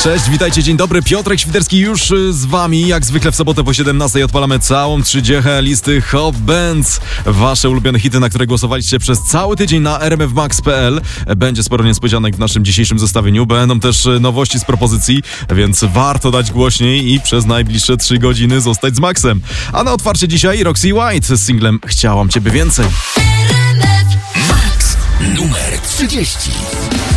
Cześć, witajcie, dzień dobry. Piotrek Świderski już z wami. Jak zwykle w sobotę po 17 odpalamy całą 30 listy Hot Bands. Wasze ulubione hity, na które głosowaliście przez cały tydzień na rmfmax.pl. Będzie sporo niespodzianek w naszym dzisiejszym zestawieniu. Będą też nowości z propozycji, więc warto dać głośniej i przez najbliższe 3 godziny zostać z Maxem. A na otwarcie dzisiaj Roxy White z singlem Chciałam Ciebie Więcej. Max numer 30.